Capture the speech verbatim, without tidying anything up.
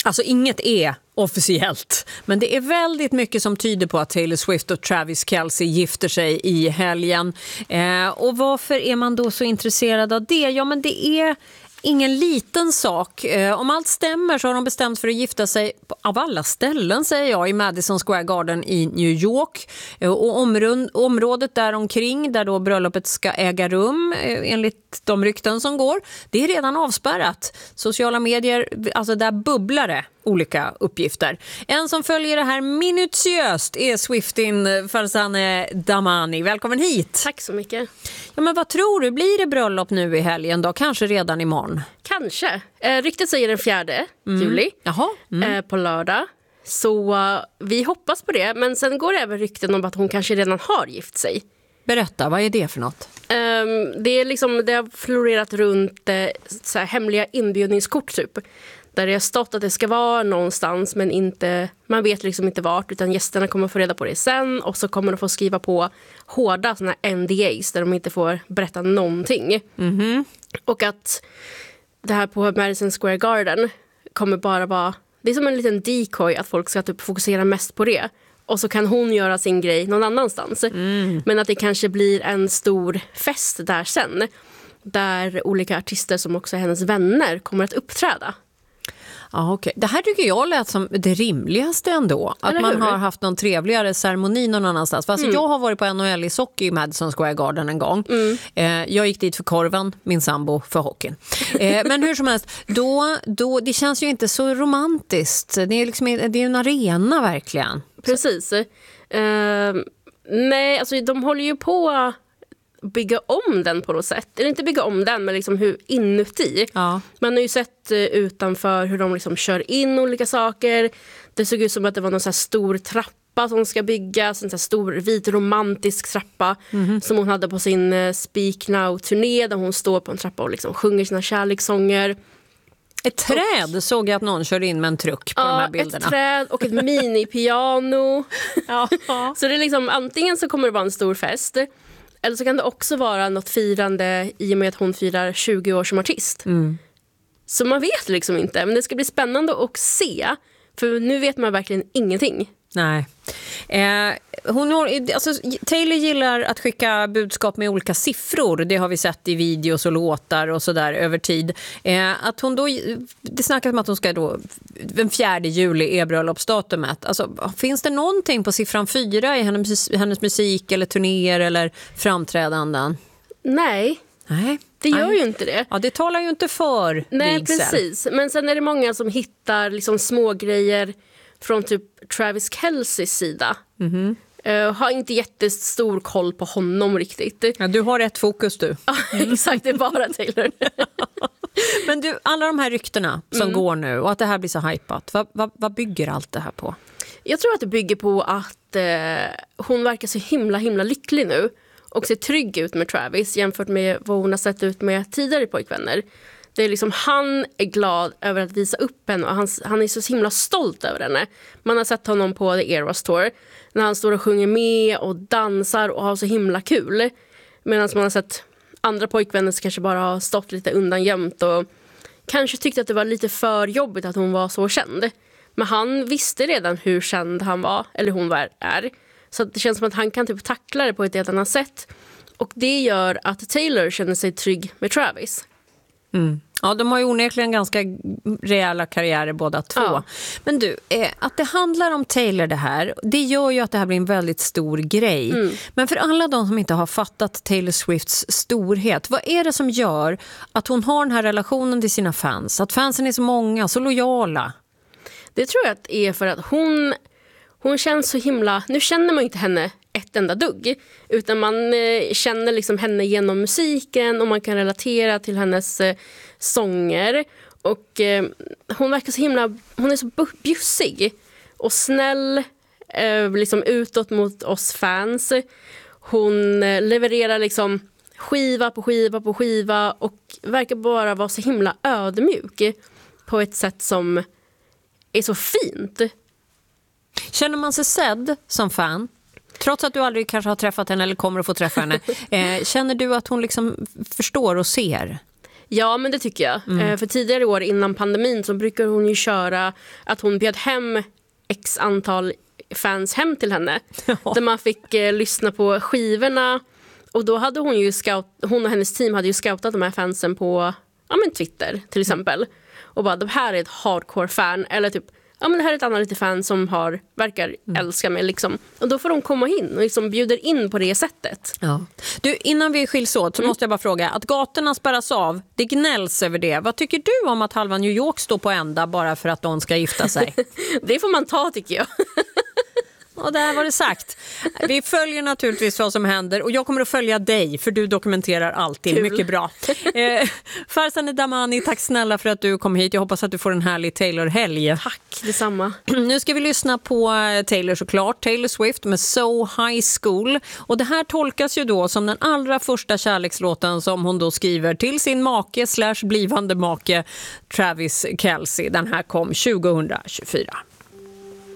Alltså inget är officiellt, men det är väldigt mycket som tyder på att Taylor Swift och Travis Kelce gifter sig i helgen. Eh, och varför är man då så intresserad av det? Ja, men det är ingen liten sak. Eh, om allt stämmer så har de bestämt för att gifta sig på, av alla ställen, säger jag, i Madison Square Garden i New York. Eh, och omrund, området där omkring där då bröllopet ska äga rum, eh, enligt de rykten som går, det är redan avspärrat. Sociala medier, alltså där bubblar det olika uppgifter. En som följer det här minutiöst är Swiftin Farzaneh Damani. Välkommen hit. Tack så mycket. Ja, men vad tror du? Blir det bröllop nu i helgen då? Kanske redan imorgon? Kanske. Eh, ryktet säger den fjärde mm. juli. Jaha. Mm. Eh, på lördag. Så uh, vi hoppas på det. Men sen går det även rykten om att hon kanske redan har gift sig. Berätta, vad är det för något? Um, det, är liksom, det har florerat runt eh, så här hemliga inbjudningskort typ. Där det har stått att det ska vara någonstans, men inte, man vet liksom inte vart, utan gästerna kommer få reda på det sen. Och så kommer de få skriva på hårda såna N D As där de inte får berätta någonting. Mm-hmm. Och att det här på Madison Square Garden kommer bara vara, det är som en liten decoy att folk ska typ fokusera mest på det. Och så kan hon göra sin grej någon annanstans. Mm. Men att det kanske blir en stor fest där sen. Där olika artister som också är hennes vänner kommer att uppträda. Ja, okej. Det här tycker jag lät som det rimligaste ändå. Att Eller man hur? har haft någon trevligare ceremoni någon annanstans. För alltså, Mm. jag har varit på N H L i hockey i Madison Square Garden en gång. Mm. Eh, jag gick dit för korven, min sambo för hockeyn. Eh, men hur som helst, då, då, det känns ju inte så romantiskt. Det är, liksom, det är en arena verkligen. Precis. Uh, nej, alltså de håller ju på att bygga om den på något sätt. Eller inte bygga om den, men liksom hur inuti. Ja. Man har ju sett uh, utanför hur de liksom kör in olika saker. Det såg ut som att det var någon så här stor trappa som ska byggas. En så här stor vit romantisk trappa mm-hmm. som hon hade på sin uh, Speak Now-turné. Där hon står på en trappa och liksom sjunger sina kärlekssånger. Ett träd såg jag att någon körde in med en truck på ja, de här bilderna. Ett träd och ett mini-piano. Ja. Så det är liksom, antingen så kommer det vara en stor fest, eller så kan det också vara något firande i och med att hon firar tjugo år som artist. Mm. Så man vet liksom inte, men det ska bli spännande att se. För nu vet man verkligen ingenting. Nej. Eh, hon har, alltså, Taylor gillar att skicka budskap med olika siffror. Det har vi sett i videos och låtar och sådär över tid. Eh, att hon då, det snackas om att hon ska då, den fjärde juli är bröllopsdatumet. Alltså, finns det någonting på siffran fyra i hennes, hennes musik eller turnéer eller framträdanden? Nej. Nej. Det gör Nej. ju inte det. Ja, det talar ju inte för Nej, vigsel. precis. Men sen är det många som hittar liksom små grejer från typ Travis Kelces sida. Mm-hmm. Uh, har inte jättestor koll på honom riktigt. Ja, du har rätt fokus du. Ja, exakt, det är bara Taylor. Men du, alla de här ryktena som mm. går nu och att det här blir så hypat, vad, vad, vad bygger allt det här på? Jag tror att det bygger på att eh, hon verkar så himla himla lycklig nu och ser trygg ut med Travis jämfört med vad hon har sett ut med tidigare pojkvänner. Det är liksom, han är glad över att visa upp henne och han, han är så himla stolt över henne. Man har sett honom på The Eras Tour när han står och sjunger med och dansar och har så himla kul. Medan man har sett andra pojkvänner som kanske bara har stått lite undangömt och kanske tyckte att det var lite för jobbigt att hon var så känd. Men han visste redan hur känd han var, eller hon var, är. Så det känns som att han kan typ tackla det på ett helt annat sätt. Och det gör att Taylor känner sig trygg med Travis. Mm. Ja, de har ju onekligen ganska rejäla karriärer båda två. Ja. Men du, eh, att det handlar om Taylor det här, det gör ju att det här blir en väldigt stor grej. Mm. Men för alla de som inte har fattat Taylor Swifts storhet, vad är det som gör att hon har den här relationen till sina fans? Att fansen är så många, så lojala? Det tror jag att är för att hon, hon känns så himla... Nu känner man inte henne ett enda dugg. Utan man eh, känner liksom henne genom musiken och man kan relatera till hennes eh, sånger. Och eh, hon verkar så himla... Hon är så bjussig och snäll eh, liksom utåt mot oss fans. Hon eh, levererar liksom skiva på skiva på skiva och verkar bara vara så himla ödmjuk på ett sätt som är så fint. Känner man sig sedd som fan? Trots att du aldrig kanske har träffat henne eller kommer att få träffa henne. Eh, känner du att hon liksom förstår och ser? Ja, men det tycker jag. Mm. Eh, för tidigare år innan pandemin så brukar hon ju köra att hon bjöd hem x antal fans hem till henne. Ja. Där man fick eh, lyssna på skivorna. Och då hade hon ju scout, hon och hennes team hade ju scoutat de här fansen på ja, men Twitter till exempel. Mm. Och bara, det här är ett hardcore-fan. Eller typ, ja men det här är ett annat litet fan som har, verkar mm. älska mig liksom. Och då får de komma in och liksom bjuder in på det sättet. Ja. Du, innan vi skiljs åt så mm. måste jag bara fråga, att gatorna spärras av, det gnälls över det. Vad tycker du om att halva New York står på ända bara för att de ska gifta sig? Det får man ta, tycker jag. Och där var det sagt. Vi följer naturligtvis vad som händer och jag kommer att följa dig för du dokumenterar alltid. Kul. Mycket bra. Eh, Farzaneh Damani, tack snälla för att du kom hit. Jag hoppas att du får en härlig Taylor-helg. Tack, detsamma. Nu ska vi lyssna på Taylor såklart. Taylor Swift med So High School. Och det här tolkas ju då som den allra första kärlekslåten som hon då skriver till sin make slash blivande make Travis Kelce. Den här kom tjugohundratjugofyra.